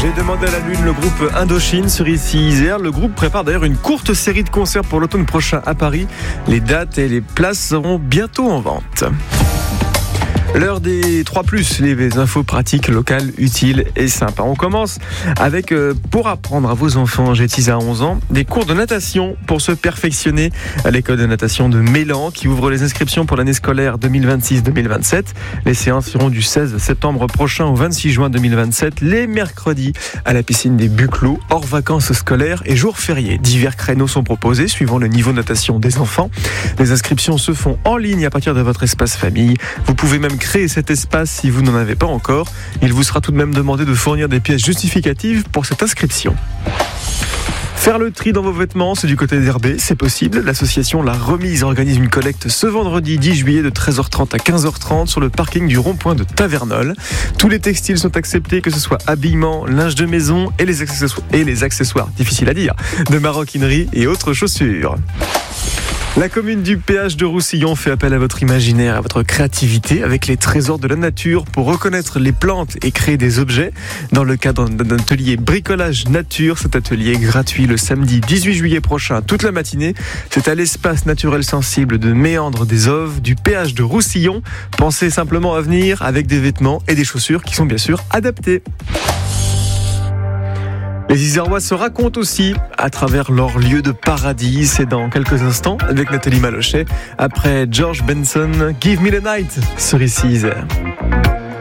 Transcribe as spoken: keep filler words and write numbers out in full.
J'ai demandé à la Lune, le groupe Indochine sur Ici Isère. Le groupe prépare d'ailleurs une courte série de concerts pour l'automne prochain à Paris. Les dates et les places seront bientôt en vente. L'heure des trois plus, les infos pratiques, locales, utiles et sympas. On commence avec, euh, pour apprendre à vos enfants, j'ai teasé à onze ans, des cours de natation pour se perfectionner à l'école de natation de Mélan qui ouvre les inscriptions pour l'année scolaire deux mille vingt-six deux mille vingt-sept. Les séances seront du seize septembre prochain au vingt-six juin deux mille vingt-sept, les mercredis à la piscine des Buclos, hors vacances scolaires et jours fériés. Divers créneaux sont proposés suivant le niveau de natation des enfants. Les inscriptions se font en ligne à partir de votre espace famille. Vous pouvez même créer cet espace si vous n'en avez pas encore. Il vous sera tout de même demandé de fournir des pièces justificatives pour cette inscription. Faire le tri dans vos vêtements, c'est du côté d'Herbé, c'est possible. L'association La Remise organise une collecte ce vendredi dix juillet de treize heures trente à quinze heures trente sur le parking du rond-point de Tavernol. Tous les textiles sont acceptés, que ce soit habillement, linge de maison et les accessoires, et les accessoires difficiles à dire, de maroquinerie et autres chaussures. La commune du Péage de Roussillon fait appel à votre imaginaire, à votre créativité avec les trésors de la nature pour reconnaître les plantes et créer des objets. Dans le cadre d'un atelier bricolage nature, cet atelier est gratuit le samedi dix-huit juillet prochain, toute la matinée. C'est à l'espace naturel sensible de Méandre des Oves du Péage de Roussillon. Pensez simplement à venir avec des vêtements et des chaussures qui sont bien sûr adaptés. Les Isérois se racontent aussi à travers leur lieu de paradis. C'est dans quelques instants avec Nathalie Malochet. Après George Benson, Give Me the Night sur Ici Isère.